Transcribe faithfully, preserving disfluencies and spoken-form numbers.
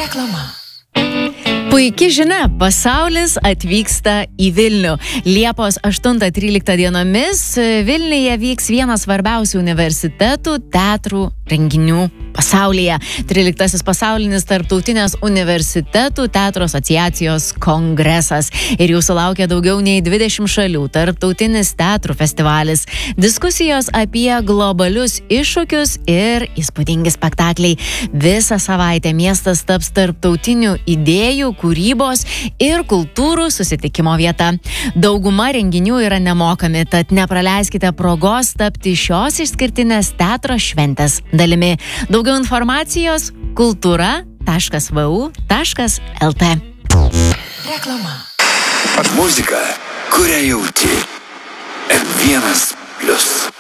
Reklama. Puiki žinia, pasaulis atvyksta į Vilnių. Liepos aštuntą tryliktą dienomis Vilniuje vyks vienas svarbiausių universitetų teatrų renginių pasaulyje. tryliktasis pasaulinis tarptautinės universitetų teatro asociacijos kongresas. Ir jūsų laukia daugiau nei dvidešimt šalių tarptautinis teatrų festivalis, diskusijos apie globalius iššūkius ir įspūdingi spektakliai. Visą savaitę miestas taps tarptautinių idėjų, kūrybos ir kultūrų susitikimo vieta. Dauguma renginių yra nemokami, tad nepraleiskite progos tapti šios išskirtinės teatro šventės dalimi. Daugiau informacijos kultūra taškas v u taškas l t. Reklama. Muzika, kurią jauti. M vienas plius.